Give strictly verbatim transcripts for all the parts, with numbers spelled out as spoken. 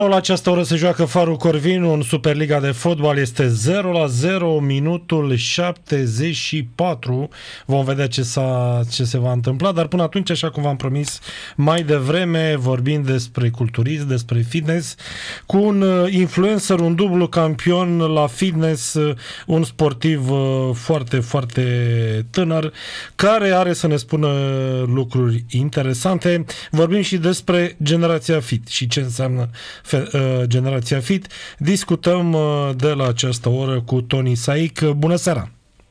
La această oră se joacă Farul Corvinu în Superliga de fotbal. Este zero la zero, minutul șaptezeci și patru. Vom vedea ce, s-a, ce se va întâmpla, dar până atunci, așa cum v-am promis mai devreme, vorbim despre culturism, despre fitness, cu un influencer, un dublu campion la fitness, un sportiv foarte, foarte tânăr, care are să ne spună lucruri interesante. Vorbim și despre generația fit și ce înseamnă Generația Fit. Discutăm de la această oră cu Toni Saic. Bună seara!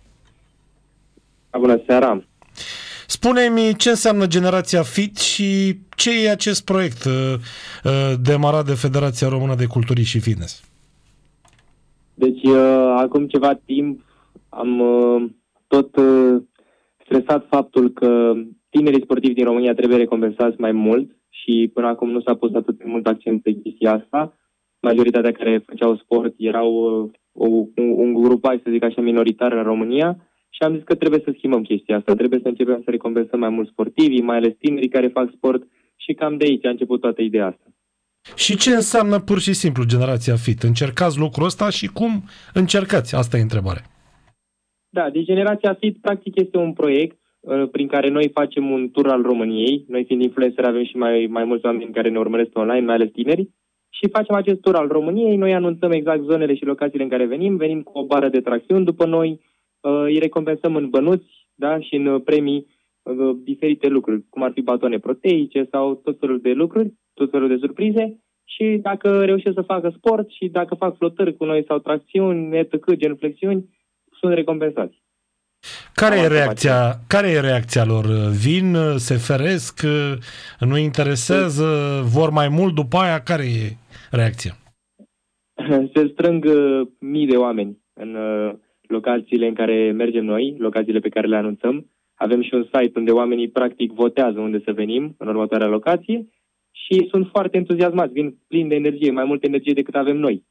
Bună seara! Spune-mi ce înseamnă Generația Fit și ce e acest proiect demarat de Federația Română de Culturism și Fitness? Deci, acum ceva timp am tot stresat faptul că tinerii sportivi din România trebuie recompensați mai mult și până acum nu s-a pus atât de mult accent pe chestia asta. Majoritatea care făceau sport erau o, un grupaj, să zic așa, minoritar în România și am zis că trebuie să schimbăm chestia asta. Trebuie să începem să recompensăm mai mult sportivii, mai ales tinerii care fac sport și cam de aici a început toată ideea asta. Și ce înseamnă pur și simplu Generația Fit? Încercați lucrul ăsta și cum încercați? Asta e întrebarea. Da, deci Generația Fit practic este un proiect prin care noi facem un tur al României. Noi fiind influencer avem și mai, mai mulți oameni care ne urmăresc online, mai ales tineri. Și facem acest tur al României, noi anunțăm exact zonele și locațiile în care venim, venim cu o bară de tracțiuni, după noi uh, îi recompensăm în bănuți, da, și în premii uh, diferite lucruri, cum ar fi batoane proteice sau tot felul de lucruri, tot felul de surprize. Și dacă reușesc să facă sport și dacă fac flotări cu noi sau tracțiuni, et cetera, genuflexiuni, sunt recompensați. Care e reacția, care e reacția lor? Vin, se feresc, nu interesează, vor mai mult după aia? Care e reacția? Se strâng mii de oameni în locațiile în care mergem noi, locațiile pe care le anunțăm. Avem și un site unde oamenii practic votează unde să venim în următoarea locație și sunt foarte entuziasmați, vin plini de energie, mai multă energie decât avem noi.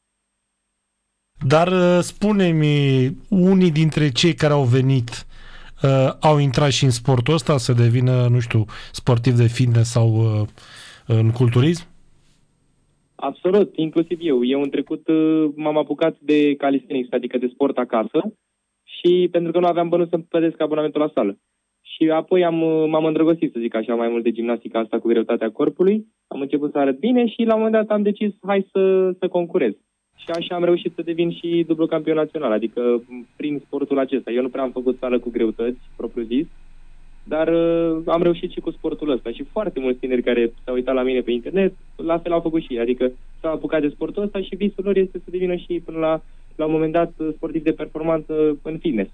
Dar spune-mi, unii dintre cei care au venit uh, au intrat și în sportul ăsta, să devină, nu știu, sportiv de fitness sau uh, în culturism? Absolut, inclusiv eu. Eu în trecut uh, m-am apucat de calisthenics, adică de sport acasă, și pentru că nu aveam bănuți să-mi plătesc abonamentul la sală. Și apoi am, m-am îndrăgostit, să zic așa, mai mult de gimnastica asta cu greutatea corpului. Am început să arăt bine și la un moment dat am decis, hai să, să concurez. Și așa am reușit să devin și dublu campion național, adică prin sportul acesta. Eu nu prea am făcut sală cu greutăți, propriu zis, dar uh, am reușit și cu sportul ăsta. Și foarte mulți tineri care s-au uitat la mine pe internet, la fel au făcut și ei. Adică s-au apucat de sportul ăsta și visul lor este să devină și până la, la un moment dat sportiv de performanță în fitness.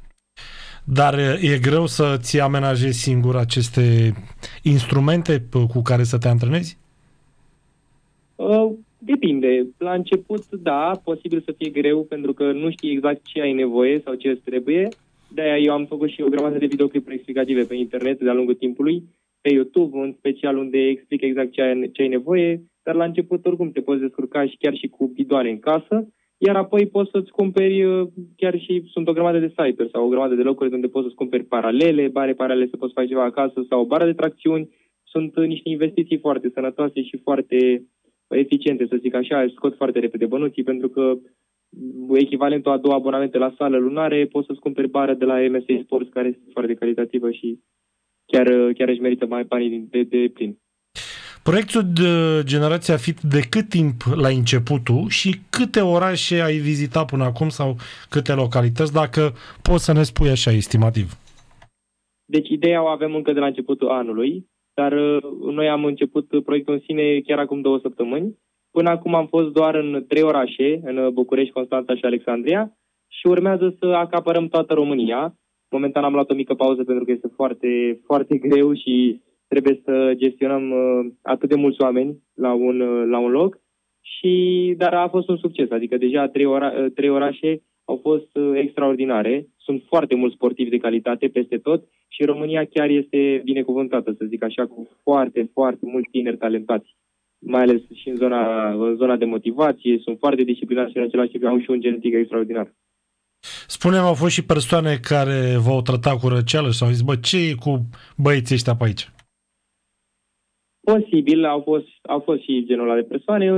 Dar e greu să-ți amenajezi singur aceste instrumente cu care să te antrenezi? Uh, Depinde. La început, da, posibil să fie greu pentru că nu știi exact ce ai nevoie sau ce îți trebuie. De-aia eu am făcut și o grămadă de videoclipuri explicative pe internet de-a lungul timpului, pe YouTube, în special unde explic exact ce ai, ce ai nevoie, dar la început oricum te poți descurca și chiar și cu bidoane în casă, iar apoi poți să-ți cumperi, chiar și sunt o grămadă de site-uri sau o grămadă de locuri unde poți să-ți cumperi paralele, bare paralele să poți face ceva acasă sau o bară de tracțiuni. Sunt niște investiții foarte sănătoase și foarte eficiente, să zic așa, scot foarte repede bănuții, pentru că echivalentul a două abonamente la sală lunare poți să-ți cumperi bară de la M S I Sports, care este foarte calitativă și chiar, chiar își merită mai banii de, de plin. Proiectul de Generația Fit, de cât timp l-ai început tu și câte orașe ai vizitat până acum sau câte localități, dacă poți să ne spui așa estimativ? Deci ideea o avem încă de la începutul anului, dar noi am început proiectul în sine chiar acum două săptămâni. Până acum am fost doar în trei orașe, în București, Constanța și Alexandria, și urmează să acapărăm toată România. Momentan am luat o mică pauză pentru că este foarte, foarte greu și trebuie să gestionăm atât de mulți oameni la un, la un loc. Și, dar a fost un succes, adică deja trei, ora, trei orașe au fost extraordinare. Sunt foarte mulți sportivi de calitate peste tot și România chiar este binecuvântată, să zic așa, cu foarte, foarte mulți tineri talentați. Mai ales și în zona, în zona de motivație, sunt foarte disciplinați și în același timp au și un genetic extraordinar. Spune-mi, au fost și persoane care v-au tratat cu răceală și au zis, bă, ce e cu băieții ăștia pe aici? Posibil, au fost, au fost și genul ăla de persoane,